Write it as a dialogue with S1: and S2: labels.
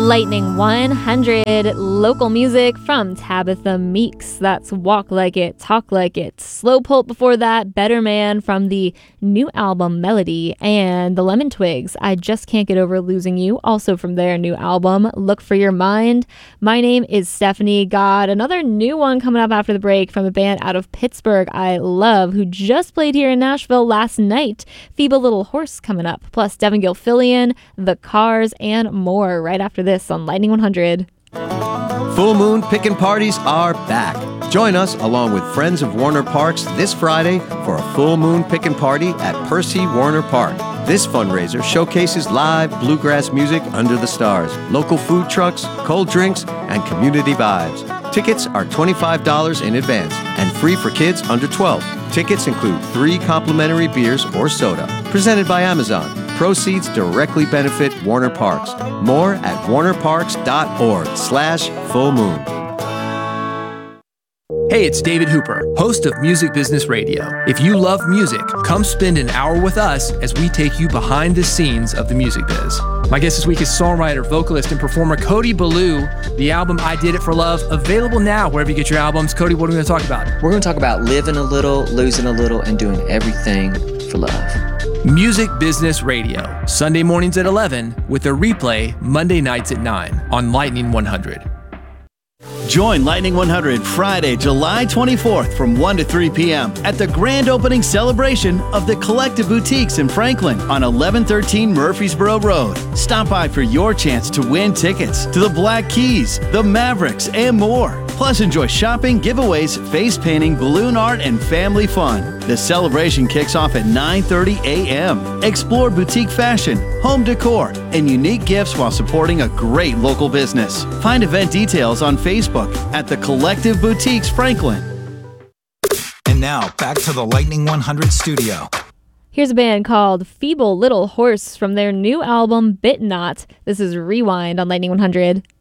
S1: Lightning 100, local music from Tabitha Meeks. That's Walk Like It, Talk Like It. Slow Pulp before that, Better Man from the new album Melody, and the Lemon Twigs, I Just Can't Get Over Losing You, also from their new album Look for Your Mind. My name is Stephanie. Got another new one coming up after the break from a band out of Pittsburgh I love, who just played here in Nashville last night. Feeble Little Horse coming up, plus Devin Gilfillian, The Cars, and more right after this on Lightning 100.
S2: Full Moon Pickin' Parties are back. Join us along with friends of Warner Parks this Friday for a Full Moon Pickin' Party at Percy Warner Park. This fundraiser showcases live bluegrass music under the stars, local food trucks, cold drinks, and community vibes. Tickets are $25 in advance and free for kids under 12. Tickets include 3 complimentary beers or soda. Presented by Amazon. Proceeds directly benefit Warner Parks. More at warnerparks.org/fullmoon.
S3: Hey, it's David Hooper, host of Music Business Radio. If you love music, come spend an hour with us as we take you behind the scenes of the music biz. My guest this week is songwriter, vocalist, and performer Cody Ballou. The album I Did It For Love, available now wherever you get your albums. Cody, what are we going to talk about?
S4: We're going to talk about living a little, losing a little, and doing everything for love.
S3: Music Business Radio, Sunday mornings at 11, with a replay Monday nights at 9 on Lightning 100.
S5: Join Lightning 100 Friday, July 24th from 1 to 3 p.m. at the grand opening celebration of the Collective Boutiques in Franklin on 1113 Murfreesboro Road. Stop by for your chance to win tickets to the Black Keys, the Mavericks, and more. Plus, enjoy shopping, giveaways, face painting, balloon art, and family fun. The celebration kicks off at 9:30 a.m. Explore boutique fashion, home decor, and unique gifts while supporting a great local business. Find event details on Facebook at the Collective Boutiques Franklin.
S6: And now, back to the Lightning 100 studio.
S1: Here's a band called Feeble Little Horse from their new album Bit Not. This is Rewind on Lightning 100.